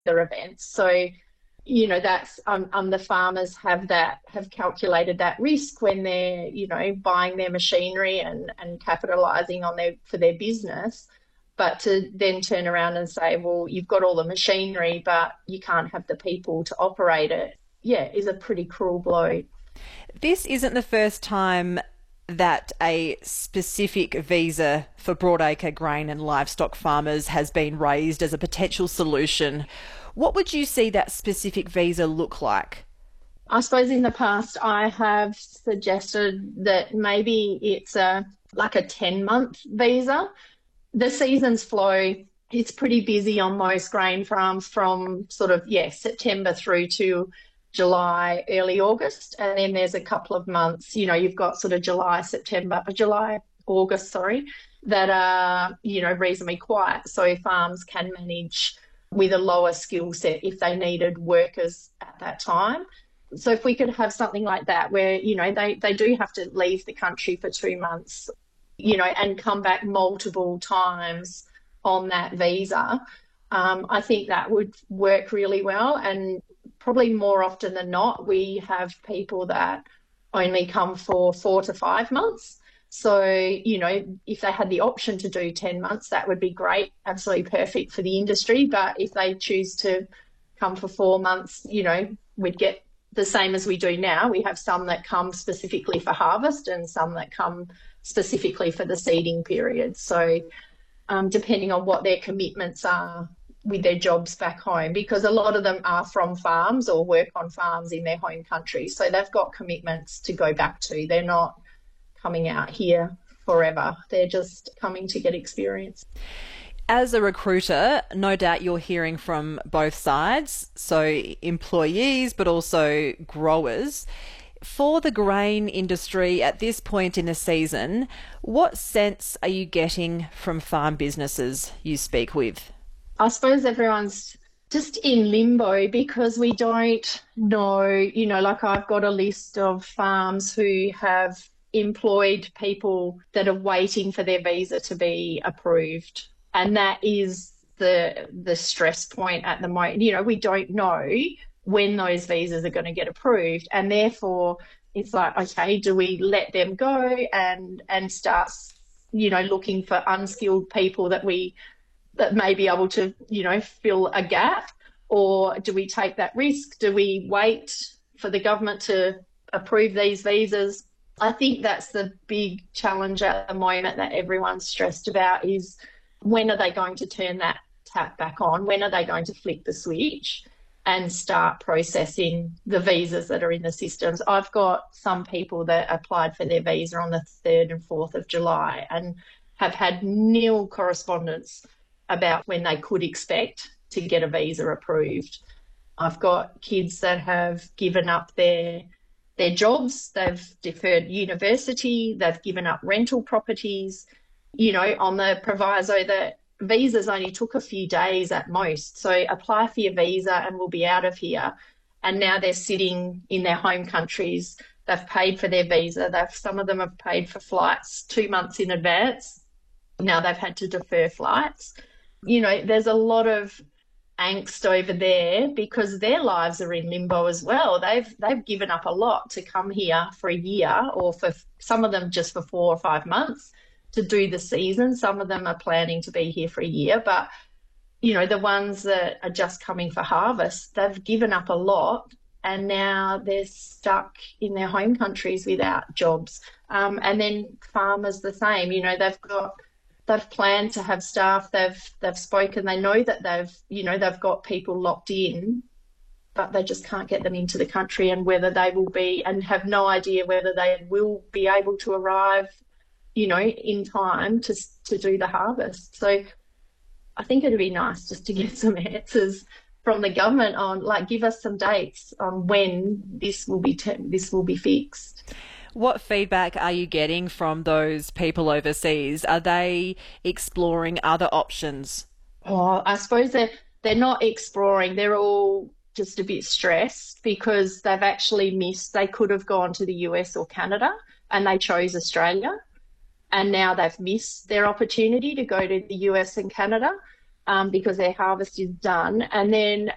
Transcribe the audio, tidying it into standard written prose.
their events. So, that's the farmers have calculated that risk when they're, buying their machinery and capitalizing on for their business. But to then turn around and say, well, you've got all the machinery, but you can't have the people to operate it, yeah, is a pretty cruel blow. This isn't the first time that a specific visa for broadacre grain and livestock farmers has been raised as a potential solution. What would you see that specific visa look like? I suppose in the past I have suggested that maybe it's like a 10-month visa. The seasons flow. It's pretty busy on most grain farms from sort of, September through to July, early August. And then there's a couple of months, you've got sort of August, sorry, that are, reasonably quiet. So farms can manage with a lower skill set if they needed workers at that time. So if we could have something like that where, they do have to leave the country for 2 months, and come back multiple times on that visa, I think that would work really well. And probably more often than not, we have people that only come for 4 to 5 months. So, if they had the option to do 10 months, that would be great, absolutely perfect for the industry. But if they choose to come for 4 months, we'd get the same as we do now. We have some that come specifically for harvest and some that come specifically for the seeding period. So depending on what their commitments are with their jobs back home, because a lot of them are from farms or work on farms in their home country. So they've got commitments to go back to. They're not coming out here forever. They're just coming to get experience. As a recruiter, no doubt you're hearing from both sides, so employees but also growers. For the grain industry at this point in the season, what sense are you getting from farm businesses you speak with? I suppose everyone's just in limbo because we don't know, like I've got a list of farms who have employed people that are waiting for their visa to be approved. And that is the stress point at the moment. We don't know when those visas are going to get approved. And therefore, it's like, okay, do we let them go and start, looking for unskilled people that may be able to, fill a gap? Or do we take that risk? Do we wait for the government to approve these visas? I think that's the big challenge at the moment that everyone's stressed about is when are they going to turn that tap back on? When are they going to flick the switch and start processing the visas that are in the systems? I've got some people that applied for their visa on the 3rd and 4th of July and have had nil correspondence about when they could expect to get a visa approved. I've got kids that have given up their jobs, they've deferred university, they've given up rental properties, on the proviso that visas only took a few days at most. So apply for your visa and we'll be out of here. And now they're sitting in their home countries. They've paid for their visa. Some of them have paid for flights 2 months in advance. Now they've had to defer flights. There's a lot of angst over there because their lives are in limbo as well. They've given up a lot to come here for a year, or for some of them just for 4 or 5 months to do the season. Some of them are planning to be here for a year, but the ones that are just coming for harvest, they've given up a lot and now they're stuck in their home countries without jobs. And then farmers the same. They've planned to have staff. They've spoken. They know that they've got people locked in, but they just can't get them into the country, and whether they will be, and have no idea whether they will be able to arrive, in time to do the harvest. So I think it'd be nice just to get some answers from the government on, give us some dates on when this will be fixed. What feedback are you getting from those people overseas? Are they exploring other options? Oh, I suppose they're not exploring. They're all just a bit stressed because they've actually missed. They could have gone to the US or Canada and they chose Australia. And now they've missed their opportunity to go to the US and Canada because their harvest is done. And then